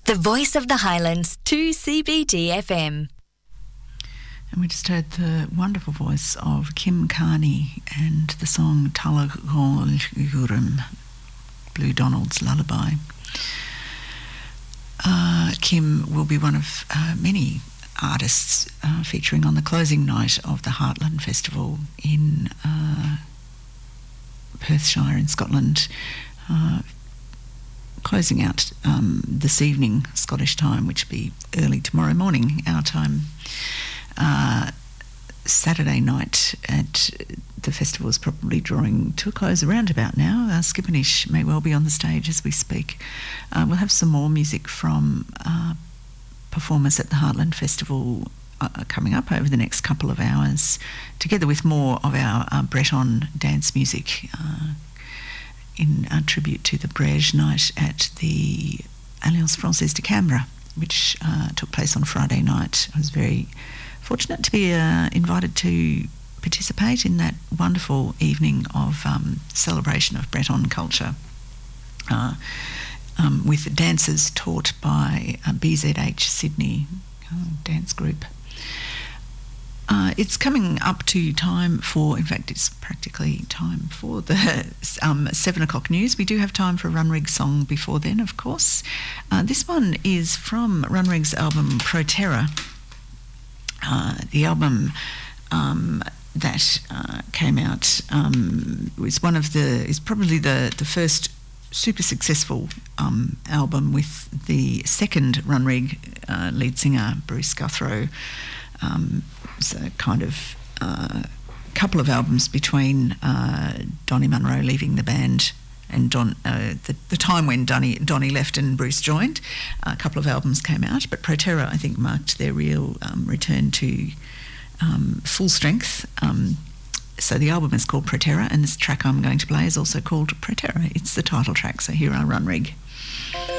The voice of the Highlands, 2CBD FM. And we just heard the wonderful voice of Kim Carney and the song Talagol Yurum, Blue Donald's Lullaby. Kim will be one of many artists featuring on the closing night of the Heartland Festival in Perthshire in Scotland, closing out this evening Scottish time, which will be early tomorrow morning our time. Saturday night at the festival is probably drawing to a close around about now. Skipponish may well be on the stage as we speak. We'll have some more music from performers at the Heartland Festival coming up over the next couple of hours, together with more of our Breton dance music in tribute to the Brège night at the Alliance Française de Canberra, which took place on Friday night. I was very fortunate to be invited to participate in that wonderful evening of celebration of Breton culture with dances taught by BZH Sydney dance group. It's coming up to time for, in fact, it's practically time for the 7 o'clock news. We do have time for a Runrig song before then, of course. This one is from Runrig's album Proterra. The album that came out is probably the first super successful album with the second Runrig lead singer Bruce Guthrow. So kind of couple of albums between Donnie Munro leaving the band and the time when Donnie left and Bruce joined. A couple of albums came out, but Proterra, I think, marked their real return to full strength. So the album is called Proterra, and this track I'm going to play is also called Proterra. It's the title track, so here are Runrig.